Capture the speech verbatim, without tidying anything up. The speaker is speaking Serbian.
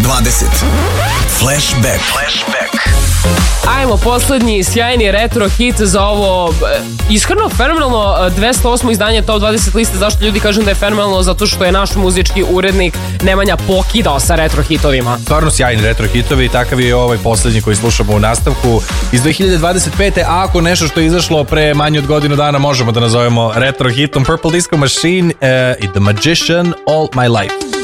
dvadeset. Flashback. Flashback. Ajmo, poslednji sjajni retro hit za ovo iskreno fenomenalno dvesta osmo izdanje Top dvadeset liste. Zašto ljudi kažem da je fenomenalno? Zato što je naš muzički urednik Nemanja pokidao sa retro hitovima. Stvarno sjajni retro hitovi i takav je ovaj poslednji koji slušamo u nastavku iz dve hiljade dvadeset pete. A ako nešto što je izašlo pre manje od godinu dana možemo da nazovemo retro hitom, Purple Disco Machine uh, i The Magician All My Life.